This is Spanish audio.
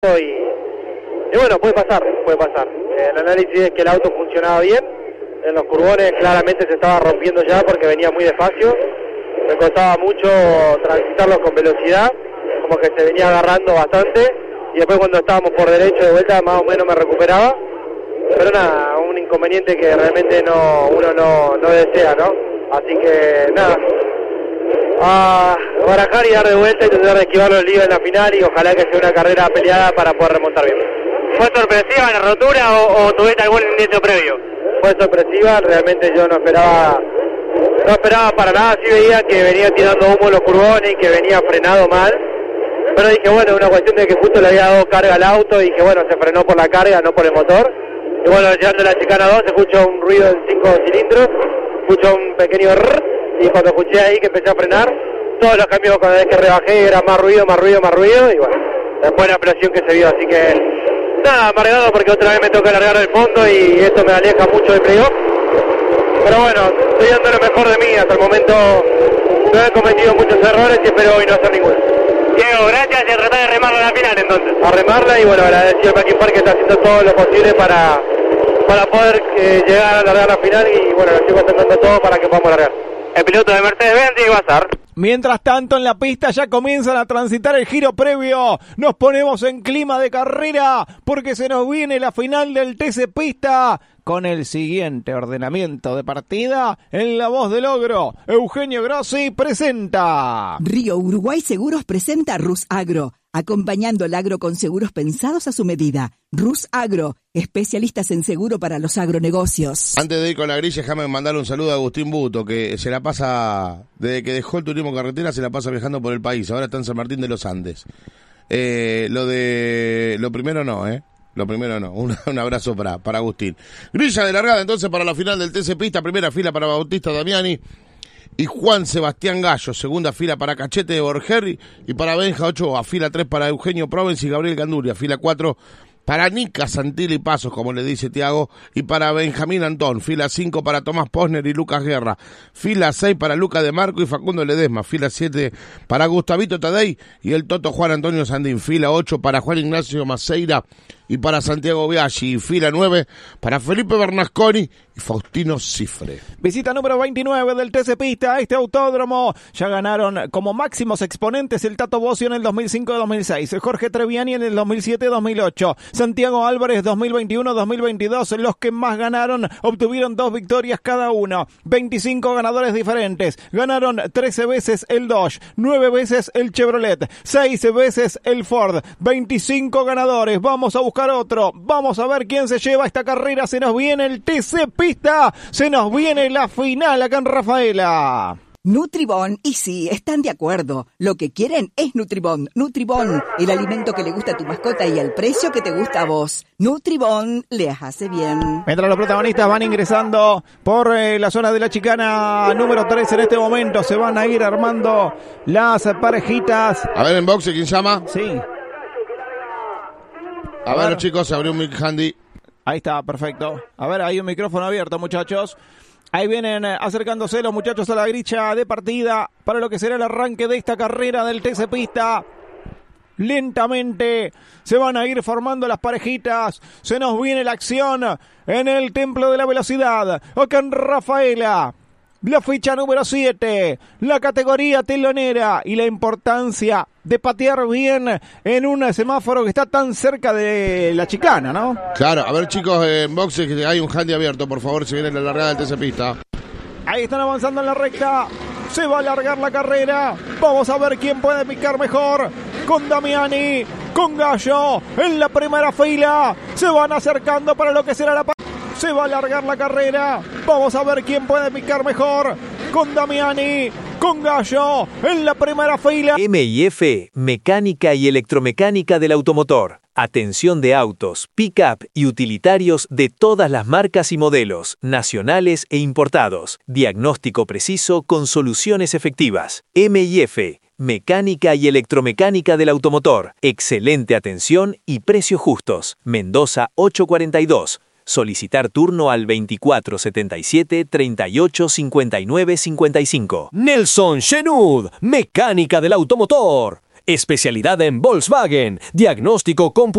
y bueno, puede pasar. El análisis es que el auto funcionaba bien, en los curbones claramente se estaba rompiendo ya porque venía muy despacio, me costaba mucho transitarlos con velocidad, como que se venía agarrando bastante, y después cuando estábamos por derecho de vuelta más o menos me recuperaba, pero nada, un inconveniente que realmente uno no desea, ¿no? Así que nada, a barajar y dar de vuelta y tratar de esquivar los líos en la final y ojalá que sea una carrera peleada para poder remontar bien. ¿Fue sorpresiva la rotura o tuviste algún indicio previo? Fue sorpresiva, realmente yo no esperaba para nada, sí veía que venía tirando humo en los curbones y que venía frenado mal, pero dije bueno, una cuestión de que justo le había dado carga al auto y que bueno, se frenó por la carga, no por el motor, y bueno, llegando a la chicana 2 se escuchó un ruido en 5 cilindros, escuchó un pequeño rrr, y cuando escuché ahí que empecé a frenar, todos los cambios cada vez que rebajé era más ruido, y bueno, después la explosión que se vio, así que nada, amargado porque otra vez me toca largar del fondo y eso me aleja mucho del playoff. Pero bueno, estoy dando lo mejor de mí. Hasta el momento no he cometido muchos errores y espero hoy no hacer ninguno. Diego, gracias y a tratar de remarla a la final entonces. A remarla y bueno, agradecido al Mackin Park que está haciendo todo lo posible para poder llegar a largar la final y bueno, los chicos están dando todo para que podamos largar. El piloto de Mercedes-Benz, Diego Azar. Mientras tanto, en la pista ya comienzan a transitar el giro previo. Nos ponemos en clima de carrera porque se nos viene la final del TC Pista con el siguiente ordenamiento de partida. En la voz del ogro, Eugenio Grossi presenta. Río Uruguay Seguros presenta Rus Agro, acompañando el agro con seguros pensados a su medida. Rus Agro, especialistas en seguro para los agronegocios. Antes de ir con la grilla, déjame mandarle un saludo a Agustín Buto, que se la pasa, desde que dejó el turismo carretera, se la pasa viajando por el país. Ahora está en San Martín de los Andes. Lo primero no. Un abrazo para Agustín. Grilla de largada entonces para la final del TC Pista. Primera fila para Bautista Damiani y Juan Sebastián Gallo. Segunda fila para Cachete de Borgeri y para Benja Ochoa. Fila 3 para Eugenio Provence y Gabriel Ganduria. Fila 4 para Nica Santilli Pasos, como le dice Tiago, y para Benjamín Antón. Fila 5 para Tomás Posner y Lucas Guerra. Fila 6 para Luca de Marco y Facundo Ledesma. Fila 7 para Gustavito Tadei y el Toto Juan Antonio Sandín. Fila 8 para Juan Ignacio Maceira y para Santiago Biaggi. Fila 9 para Felipe Bernasconi y Faustino Cifre. Visita número 29 del TC Pista. Este autódromo ya ganaron como máximos exponentes el Tato Bosio en el 2005-2006, Jorge Treviani en el 2007-2008, Santiago Álvarez 2021-2022. Los que más ganaron obtuvieron 2 victorias cada uno. 25 ganadores diferentes. Ganaron 13 veces el Dodge, 9 veces el Chevrolet, 6 veces el Ford. 25 ganadores. Vamos a buscar otro. Vamos a ver quién se lleva esta carrera. Se nos viene el TC Pista. Se nos viene la final acá en Rafaela. Nutribón, y sí, están de acuerdo. Lo que quieren es Nutribón. Nutribón, el alimento que le gusta a tu mascota y al precio que te gusta a vos. Nutribón les hace bien. Mientras los protagonistas van ingresando por la zona de la chicana número 3 en este momento, se van a ir armando las parejitas. A ver en boxe, ¿quién llama? Sí. A ver, chicos, se abrió un mic handy. Ahí está, perfecto. A ver, hay un micrófono abierto, muchachos. Ahí vienen acercándose los muchachos a la grilla de partida para lo que será el arranque de esta carrera del TC Pista. Lentamente se van a ir formando las parejitas. Se nos viene la acción en el Templo de la Velocidad, acá en Rafaela. La ficha número 7, la categoría telonera y la importancia de patear bien en un semáforo que está tan cerca de la chicana, ¿no? Claro, a ver chicos, en boxe que hay un handy abierto, por favor, si viene la largada del TC Pista. Ahí están avanzando en la recta, se va a alargar la carrera, vamos a ver quién puede picar mejor, con Damiani, con Gallo, en la primera fila, se van acercando para lo que será la se va a alargar la carrera. Vamos a ver quién puede picar mejor. Con Damiani, con Gallo, en la primera fila. M&F, mecánica y electromecánica del automotor. Atención de autos, pick-up y utilitarios de todas las marcas y modelos, nacionales e importados. Diagnóstico preciso con soluciones efectivas. M&F, mecánica y electromecánica del automotor. Excelente atención y precios justos. Mendoza 842. Solicitar turno al 2477 38 59 55. Nelson Shenud, mecánica del automotor. Especialidad en Volkswagen. Diagnóstico computarizado.